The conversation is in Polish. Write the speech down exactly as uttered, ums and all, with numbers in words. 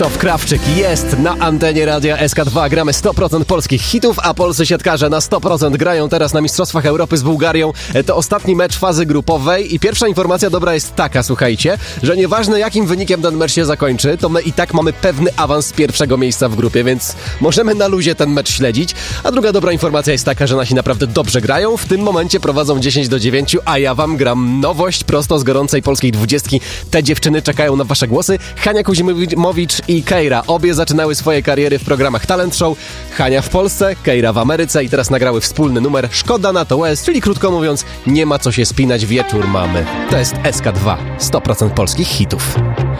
Krzysztof Krawczyk jest na antenie Radia S K dwa. Gramy sto procent polskich hitów, a polscy siatkarze na sto procent grają teraz na Mistrzostwach Europy z Bułgarią. To ostatni mecz fazy grupowej i pierwsza informacja dobra jest taka, słuchajcie, że nieważne jakim wynikiem ten mecz się zakończy, to my i tak mamy pewny awans z pierwszego miejsca w grupie, więc możemy na luzie ten mecz śledzić. A druga dobra informacja jest taka, że nasi naprawdę dobrze grają. W tym momencie prowadzą dziesięć do dziewięciu, a ja wam gram nowość prosto z gorącej polskiej dwudziestki. Te dziewczyny czekają na wasze głosy. Hania Kuzimowicz i Keira. Obie zaczynały swoje kariery w programach Talent Show. Hania w Polsce, Keira w Ameryce i teraz nagrały wspólny numer Szkoda na to łez, czyli krótko mówiąc, nie ma co się spinać, wieczór mamy. To jest S K dwa, sto procent polskich hitów.